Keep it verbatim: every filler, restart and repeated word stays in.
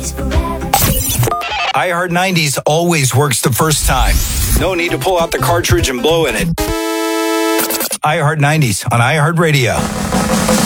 iHeart nineties always works the first time. No need to pull out the cartridge and blow in it. iHeart nineties on iHeartRadio.